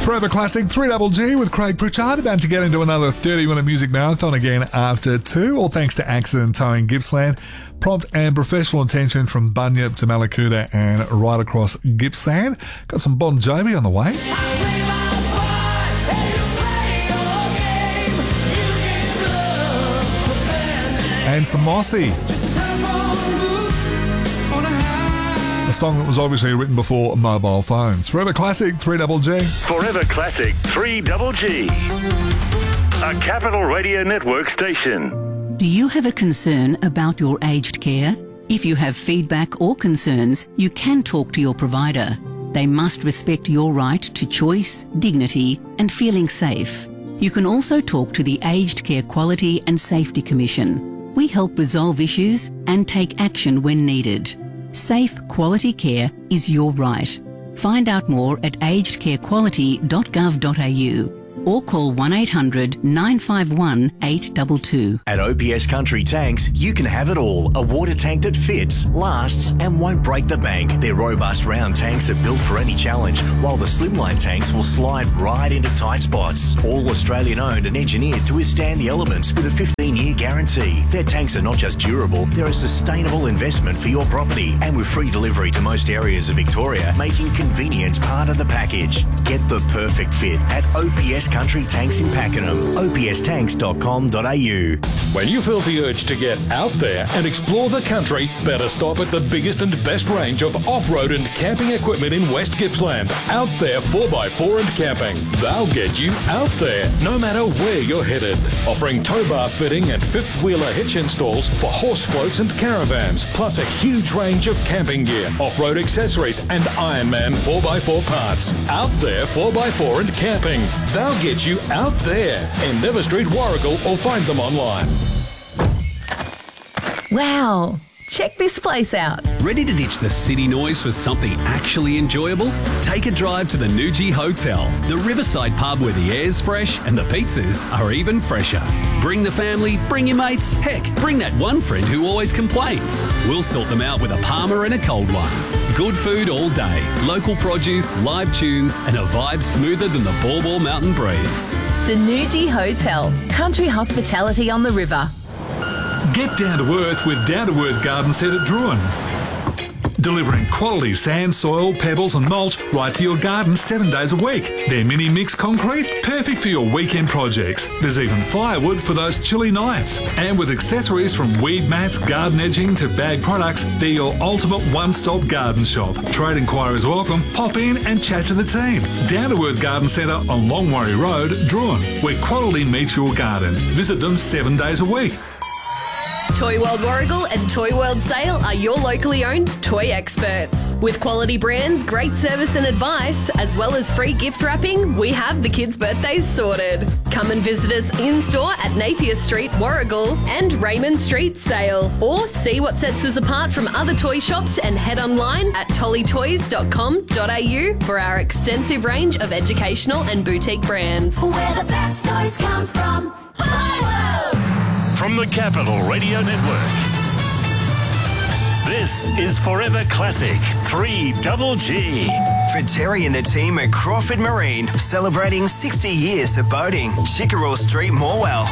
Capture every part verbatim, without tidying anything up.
Forever Classic three Double G with Craig Pritchard, about to get into another thirty minute music marathon again after two, all thanks to Accident Towing Gippsland. Prompt and professional attention from Bunyip to Malakuta and right across Gippsland. Got some Bon Jovi on the way. And some Mossy. A song that was obviously written before mobile phones. Forever Classic three Double G. Forever Classic three Double G. A Capital Radio Network station. Do you have a concern about your aged care? If you have feedback or concerns, you can talk to your provider. They must respect your right to choice, dignity, and feeling safe. You can also talk to the Aged Care Quality and Safety Commission. We help resolve issues and take action when needed. Safe, quality care is your right. Find out more at aged care quality dot gov dot a u or call one eight hundred nine five one eight two two. At O P S Country Tanks, you can have it all. A water tank that fits, lasts and won't break the bank. Their robust round tanks are built for any challenge, while the slimline tanks will slide right into tight spots. All Australian owned and engineered to withstand the elements with a fifteen year guarantee. Their tanks are not just durable, they're a sustainable investment for your property. And with free delivery to most areas of Victoria, making convenience part of the package. Get the perfect fit at O P S Country Tanks in Pakenham. O P S tanks dot com dot a u. When you feel the urge to get out there and explore the country, better stop at the biggest and best range of off-road and camping equipment in West Gippsland. Out There four by four and Camping. They'll get you out there, no matter where you're headed. Offering tow bar fitting and fifth-wheeler hitch installs for horse floats and caravans, plus a huge range of camping gear, off-road accessories and Ironman four by four parts. Out There four by four and Camping. They'll get you out there. Endeavour Street, Warragul, or find them online. Wow, check this place out. Ready to ditch the city noise for something actually enjoyable? Take a drive to the Nuji Hotel, the riverside pub where the air's fresh and the pizzas are even fresher. Bring the family, bring your mates, heck, bring that one friend who always complains. We'll sort them out with a Palmer and a cold one. Good food all day, local produce, live tunes, and a vibe smoother than the Ball Ball Mountain breeze. The Nuji Hotel, country hospitality on the river. Get down to earth with Down to Earth Garden Set at Druin. Delivering quality sand, soil, pebbles and mulch right to your garden seven days a week. Their mini mix concrete, perfect for your weekend projects. There's even firewood for those chilly nights. And with accessories from weed mats, garden edging to bag products, they're your ultimate one-stop garden shop. Trade inquiries welcome. Pop in and chat to the team. Down to Earth Garden Centre on Longwarry Road, Druin, where quality meets your garden. Visit them seven days a week. Toy World Warragul and Toy World Sale are your locally owned toy experts. With quality brands, great service and advice, as well as free gift wrapping, we have the kids' birthdays sorted. Come and visit us in-store at Napier Street, Warragul and Raymond Street, Sale. Or see what sets us apart from other toy shops and head online at tolly toys dot com dot a u for our extensive range of educational and boutique brands. Where the best toys come from. Toy World! From the Capital Radio Network, this is Forever Classic three Double G. For Terry and the team at Crawford Marine, celebrating sixty years of boating. Chickerell Street, Morwell.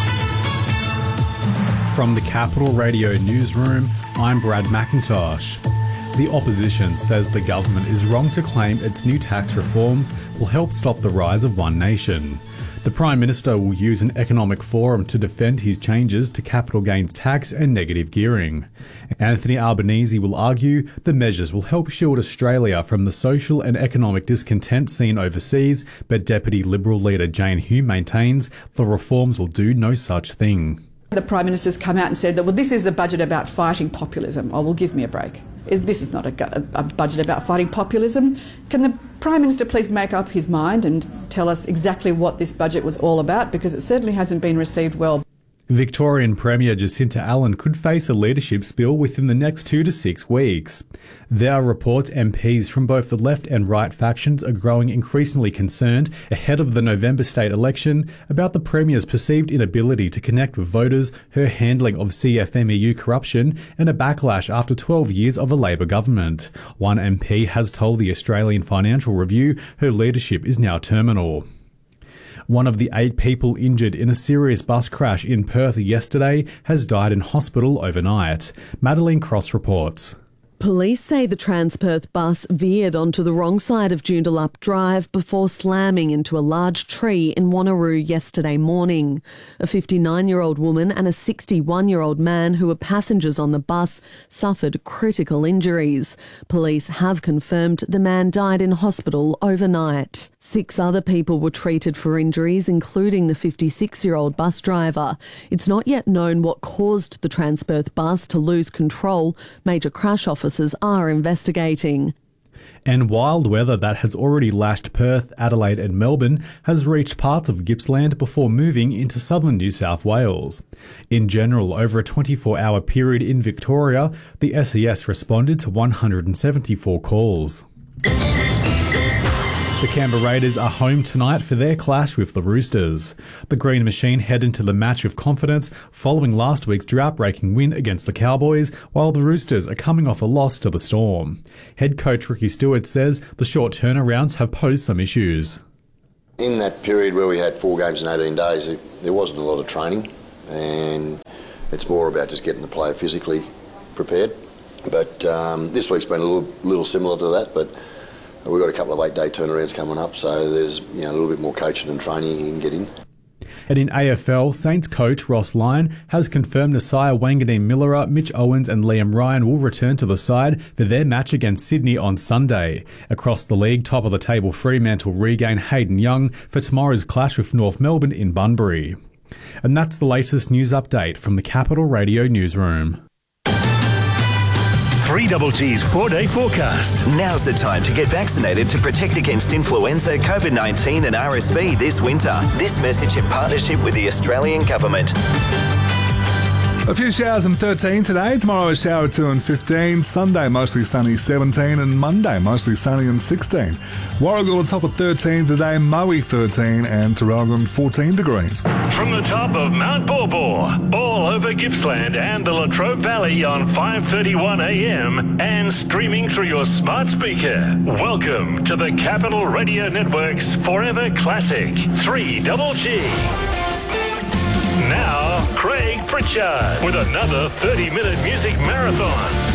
From the Capital Radio Newsroom, I'm Brad McIntosh. The opposition says the government is wrong to claim its new tax reforms will help stop the rise of One Nation. The Prime Minister will use an economic forum to defend his changes to capital gains tax and negative gearing. Anthony Albanese will argue the measures will help shield Australia from the social and economic discontent seen overseas, but Deputy Liberal leader Jane Hume maintains the reforms will do no such thing. The Prime Minister's come out and said that, well, this is a budget about fighting populism. Oh, well, give me a break. This is not a, a budget about fighting populism. Can the Prime Minister please make up his mind and tell us exactly what this budget was all about, because it certainly hasn't been received well. Victorian Premier Jacinta Allen could face a leadership spill within the next two to six weeks. There are reports M Ps from both the left and right factions are growing increasingly concerned ahead of the November state election about the Premier's perceived inability to connect with voters, her handling of C F M E U corruption, and a backlash after twelve years of a Labor government. One M P has told the Australian Financial Review her leadership is now terminal. One of the eight people injured in a serious bus crash in Perth yesterday has died in hospital overnight. Madeline Cross reports. Police say the Transperth bus veered onto the wrong side of Joondalup Drive before slamming into a large tree in Wanneroo yesterday morning. A fifty-nine-year-old woman and a sixty-one-year-old man who were passengers on the bus suffered critical injuries. Police have confirmed the man died in hospital overnight. Six other people were treated for injuries, including the fifty-six-year-old bus driver. It's not yet known what caused the Transperth bus to lose control. Major crash officers are investigating. And wild weather that has already lashed Perth, Adelaide and Melbourne has reached parts of Gippsland before moving into southern New South Wales. In general, over a twenty-four hour period in Victoria, the S E S responded to one hundred seventy-four calls. The Canberra Raiders are home tonight for their clash with the Roosters. The Green Machine head into the match with confidence following last week's drought-breaking win against the Cowboys, while the Roosters are coming off a loss to the Storm. Head coach Ricky Stewart says the short turnarounds have posed some issues. In that period where we had four games in eighteen days, there wasn't a lot of training, and it's more about just getting the player physically prepared. But um, this week's been a little, little similar to that, but we've got a couple of eight-day turnarounds coming up, so there's you know, a little bit more coaching and training you can get in. And in A F L, Saints coach Ross Lyon has confirmed Nasiah Wanganeen-Millera, Mitch Owens and Liam Ryan will return to the side for their match against Sydney on Sunday. Across the league, top of the table Fremantle regain Hayden Young for tomorrow's clash with North Melbourne in Bunbury. And that's the latest news update from the Capital Radio newsroom. three G's four-day forecast. Now's the time to get vaccinated to protect against influenza, COVID nineteen and R S V this winter. This message in partnership with the Australian Government. A few showers and thirteen today. Tomorrow a shower two and fifteen. Sunday mostly sunny seventeen. And Monday mostly sunny and sixteen. Warragul on top of thirteen today. Maui thirteen and Tarralgon fourteen degrees. From the top of Mount Borbor, all over Gippsland and the Latrobe Valley on five thirty-one a m and streaming through your smart speaker. Welcome to the Capital Radio Network's Forever Classic three G. Now, Craig Pritchard with another thirty minute music marathon.